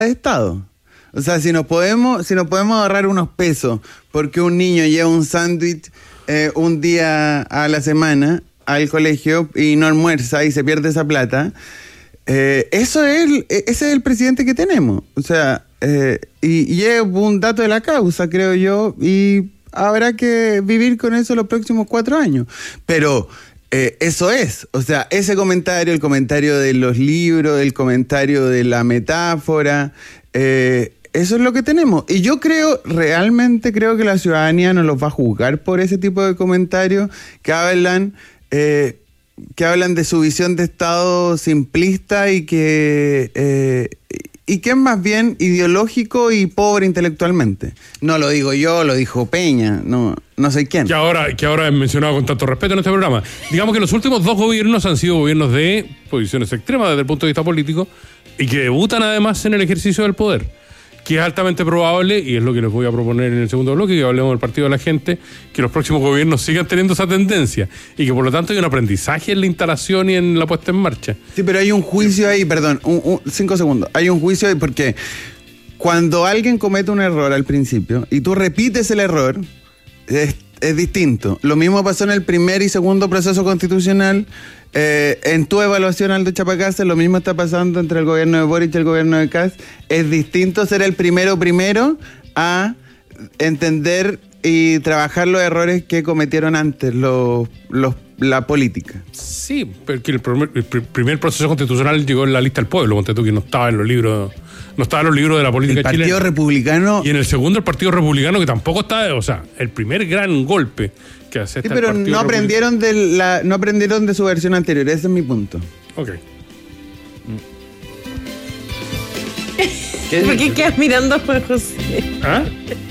de Estado. O sea, si nos podemos ahorrar unos pesos porque un niño lleva un sándwich un día a la semana al colegio y no almuerza y se pierde esa plata, ese es el presidente que tenemos. O sea, y es un dato de la causa, creo yo, y habrá que vivir con eso los próximos 4 años. Pero eso es, o sea, ese comentario, el comentario de los libros, el comentario de la metáfora, eso es lo que tenemos. Y yo realmente creo que la ciudadanía nos los va a juzgar por ese tipo de comentarios que hablan de su visión de Estado simplista y que es más bien ideológico y pobre intelectualmente. No lo digo yo, lo dijo Peña, no sé quién. Que ahora he mencionado con tanto respeto en este programa. Digamos que los últimos 2 gobiernos han sido gobiernos de posiciones extremas desde el punto de vista político y que debutan además en el ejercicio del poder, que es altamente probable, y es lo que les voy a proponer en el segundo bloque, que hablemos del Partido de la Gente, que los próximos gobiernos sigan teniendo esa tendencia y que por lo tanto hay un aprendizaje en la instalación y en la puesta en marcha. Sí, pero hay un juicio ahí, perdón, 5 segundos. Hay un juicio ahí porque cuando alguien comete un error al principio y tú repites el error, es distinto. Lo mismo pasó en el primer y segundo proceso constitucional. En tu evaluación, Aldo Chapacase, lo mismo está pasando entre el gobierno de Boric y el gobierno de Kast. Es distinto ser el primero a entender y trabajar los errores que cometieron antes la política. Sí, porque el primer proceso constitucional llegó en la lista del pueblo, ponte tú, que no estaba en los libros de la política chilena. El Partido Republicano. Y en el segundo, el Partido Republicano, que tampoco está, o sea, el primer gran golpe que hace. Sí, pero no aprendieron de su versión anterior, ese es mi punto. Ok. ¿Por qué quedas mirando a Juan José? ¿Ah?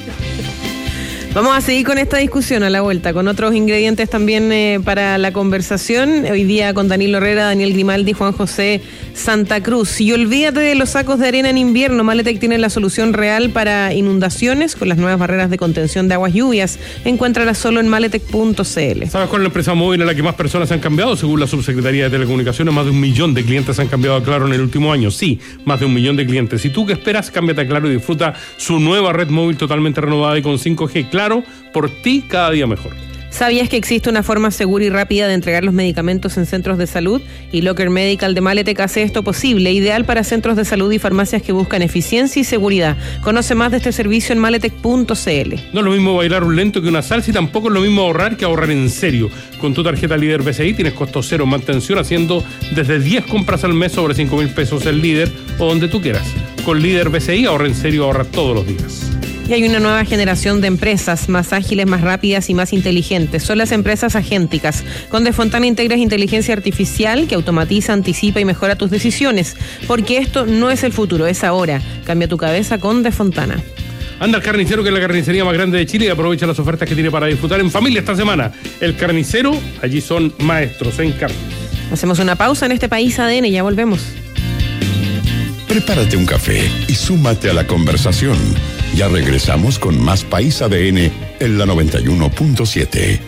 Vamos a seguir con esta discusión a la vuelta, con otros ingredientes también para la conversación. Hoy día con Danilo Herrera, Daniel Grimaldi, Juan José Santa Cruz. Y olvídate de los sacos de arena en invierno. Maletec tiene la solución real para inundaciones con las nuevas barreras de contención de aguas lluvias. Encuéntralas solo en maletec.cl. ¿Sabes cuál es la empresa móvil a la que más personas han cambiado? Según la Subsecretaría de Telecomunicaciones, más de 1 millón de clientes han cambiado a Claro en el último año. Sí, más de 1 millón de clientes. ¿Y tú qué esperas? Cámbiate a Claro y disfruta su nueva red móvil totalmente renovada y con 5G. Claro, por ti cada día mejor. ¿Sabías que existe una forma segura y rápida de entregar los medicamentos en centros de salud? Y Locker Medical de Maletec hace esto posible, ideal para centros de salud y farmacias que buscan eficiencia y seguridad. Conoce más de este servicio en maletec.cl. No es lo mismo bailar un lento que una salsa y tampoco es lo mismo ahorrar que ahorrar en serio. Con tu tarjeta Líder BCI tienes costo cero en mantención haciendo desde 10 compras al mes sobre 5,000 pesos en Líder o donde tú quieras. Con Líder BCI ahorra en serio, ahorra todos los días. Y hay una nueva generación de empresas más ágiles, más rápidas y más inteligentes. Son las empresas agénticas. Con Defontana integras inteligencia artificial que automatiza, anticipa y mejora tus decisiones. Porque esto no es el futuro, es ahora. Cambia tu cabeza con Defontana. Anda al Carnicero, que es la carnicería más grande de Chile, y aprovecha las ofertas que tiene para disfrutar en familia esta semana. El Carnicero, allí son maestros en carne. Hacemos una pausa en este País ADN y ya volvemos. Prepárate un café y súmate a la conversación. Ya regresamos con más País ADN en la 91.7.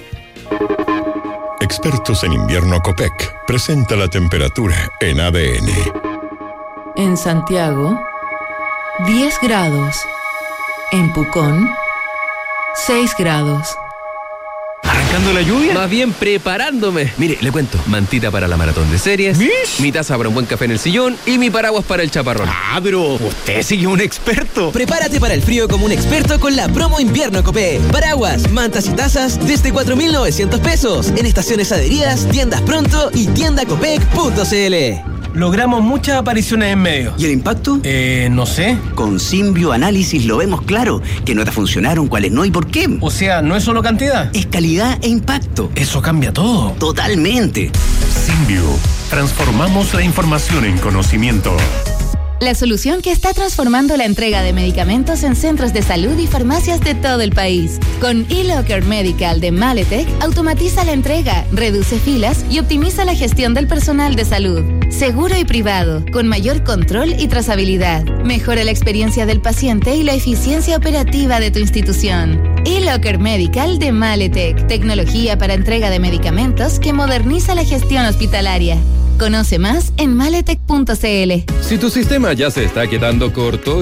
Expertos en invierno Copec presenta la temperatura en ADN. En Santiago, 10 grados. En Pucón, 6 grados. ¿Arrancando la lluvia? Más bien preparándome. Mire, le cuento, mantita para la maratón de series, mi taza para un buen café en el sillón y mi paraguas para el chaparrón. Ah, pero usted sigue un experto. Prepárate para el frío como un experto con la promo invierno Copé. Paraguas, mantas y tazas desde 4.900 pesos en estaciones adheridas, tiendas pronto y tiendacopec.cl. Logramos muchas apariciones en medios. ¿Y el impacto? No sé. Con Symbio Análisis lo vemos claro. ¿Qué notas funcionaron, cuáles no y por qué? O sea, no es solo cantidad. Es calidad e impacto. Eso cambia todo. Totalmente. Symbio. Transformamos la información en conocimiento. La solución que está transformando la entrega de medicamentos en centros de salud y farmacias de todo el país. Con eLocker Medical de Maletec, automatiza la entrega, reduce filas y optimiza la gestión del personal de salud. Seguro y privado, con mayor control y trazabilidad. Mejora la experiencia del paciente y la eficiencia operativa de tu institución. eLocker Medical de Maletec, tecnología para entrega de medicamentos que moderniza la gestión hospitalaria. Conoce más en maletec.cl. Si tu sistema ya se está quedando corto